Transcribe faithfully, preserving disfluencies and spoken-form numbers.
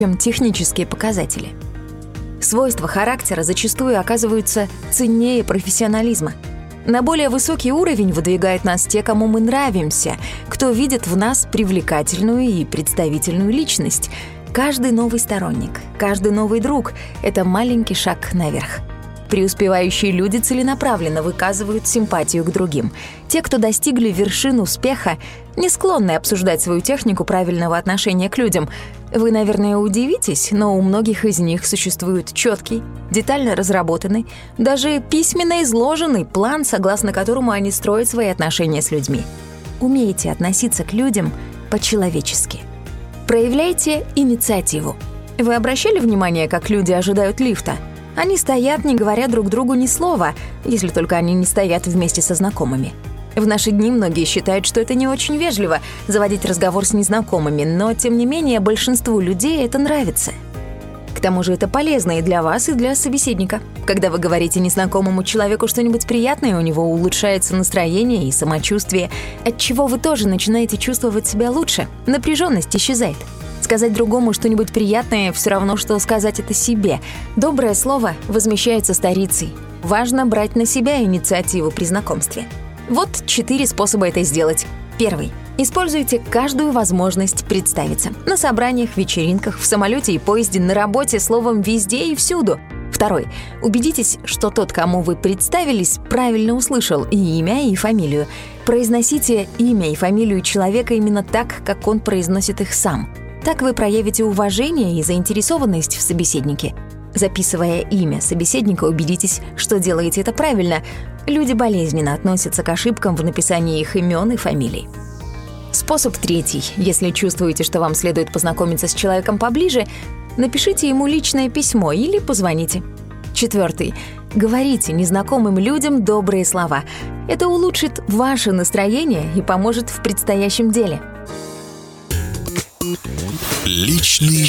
чем технические показатели. Свойства характера зачастую оказываются ценнее профессионализма. На более высокий уровень выдвигают нас те, кому мы нравимся, кто видит в нас привлекательную и представительную личность. Каждый новый сторонник, каждый новый друг — это маленький шаг наверх. Преуспевающие люди целенаправленно выказывают симпатию к другим. Те, кто достигли вершин успеха, не склонны обсуждать свою технику правильного отношения к людям. Вы, наверное, удивитесь, но у многих из них существует четкий, детально разработанный, даже письменно изложенный план, согласно которому они строят свои отношения с людьми. Умейте относиться к людям по-человечески. Проявляйте инициативу. Вы обращали внимание, как люди ожидают лифта? Они стоят, не говоря друг другу ни слова, если только они не стоят вместе со знакомыми. В наши дни многие считают, что это не очень вежливо — заводить разговор с незнакомыми, но, тем не менее, большинству людей это нравится. К тому же это полезно и для вас, и для собеседника. Когда вы говорите незнакомому человеку что-нибудь приятное, у него улучшается настроение и самочувствие, отчего вы тоже начинаете чувствовать себя лучше, напряженность исчезает. Сказать другому что-нибудь приятное — все равно, что сказать это себе. Доброе слово возмещается старицей. Важно брать на себя инициативу при знакомстве. Вот четыре способа это сделать. Первый. Используйте каждую возможность представиться. На собраниях, вечеринках, в самолете и поезде, на работе, словом, везде и всюду. Второй. Убедитесь, что тот, кому вы представились, правильно услышал и имя, и фамилию. Произносите имя и фамилию человека именно так, как он произносит их сам. Так вы проявите уважение и заинтересованность в собеседнике. Записывая имя собеседника, убедитесь, что делаете это правильно. Люди болезненно относятся к ошибкам в написании их имен и фамилий. Способ третий. Если чувствуете, что вам следует познакомиться с человеком поближе, напишите ему личное письмо или позвоните. Четвертый. Говорите незнакомым людям добрые слова. Это улучшит ваше настроение и поможет в предстоящем деле. Личный